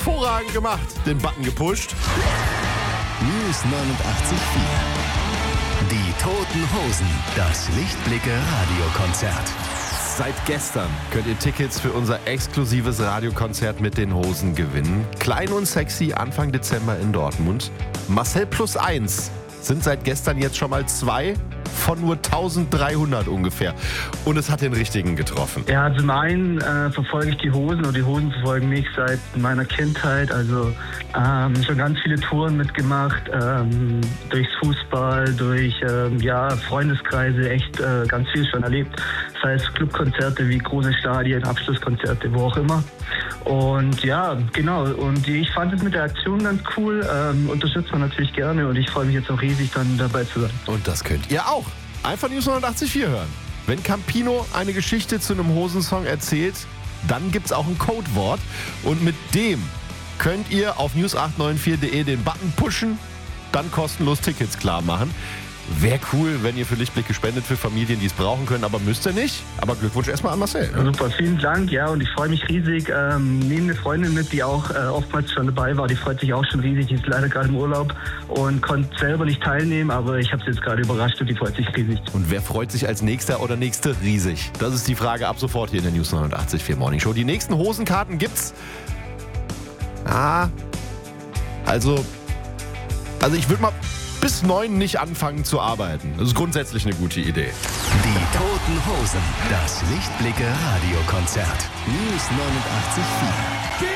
hervorragend gemacht. Den Button gepusht. News 89.4. Die Toten Hosen. Das Lichtblicke-Radiokonzert. Seit gestern könnt ihr Tickets für unser exklusives Radiokonzert mit den Hosen gewinnen. Klein und sexy Anfang Dezember in Dortmund. Marcel plus 1 sind seit gestern jetzt schon mal 2 von nur 1300 ungefähr. Und es hat den richtigen getroffen. Ja, zum einen verfolge ich die Hosen und die Hosen verfolgen mich seit meiner Kindheit. Also schon ganz viele Touren mitgemacht, durchs Fußball, durch Freundeskreise, echt ganz viel schon erlebt. Das heißt Clubkonzerte wie große Stadien, Abschlusskonzerte, wo auch immer. Und ja, genau. Und ich fand es mit der Aktion ganz cool. Unterstützt man natürlich gerne und ich freue mich jetzt auch riesig, dann dabei zu sein. Und das könnt ihr auch. Einfach News 89.4 hören. Wenn Campino eine Geschichte zu einem Hosensong erzählt, dann gibt's auch ein Codewort. Und mit dem könnt ihr auf news894.de den Button pushen, dann kostenlos Tickets klar machen. Wäre cool, wenn ihr für Lichtblick gespendet für Familien, die es brauchen können, aber müsst ihr nicht. Aber Glückwunsch erstmal an Marcel. Ne? Super, vielen Dank, ja, und ich freue mich riesig. Nehme eine Freundin mit, die auch oftmals schon dabei war, die freut sich auch schon riesig, die ist leider gerade im Urlaub und konnte selber nicht teilnehmen, aber ich habe sie jetzt gerade überrascht und die freut sich riesig. Und wer freut sich als Nächster oder Nächste riesig? Das ist die Frage ab sofort hier in der News 89.4 Morning Show. Die nächsten Hosenkarten gibt's. Also ich würde mal bis 9 nicht anfangen zu arbeiten. Das ist grundsätzlich eine gute Idee. Die Toten Hosen. Das Lichtblicke-Radiokonzert. News 89.4.